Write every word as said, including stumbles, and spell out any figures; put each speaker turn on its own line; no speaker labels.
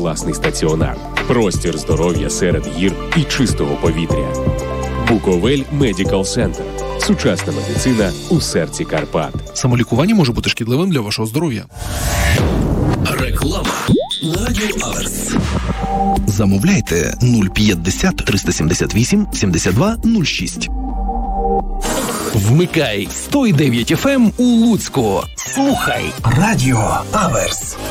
власний стаціонар, простір здоров'я серед гір і чистого повітря. Буковель Медикал Центр. Сучасна медицина у серці Карпат.
Самолікування може бути шкідливим для вашого здоров'я.
Реклама на Радіо Аверс.
Замовляйте нуль п'ятдесят триста сімдесят вісім сімдесят два нуль шість.
Вмикай сто дев'ять еф ем у Луцьку. Слухай Радіо Аверс.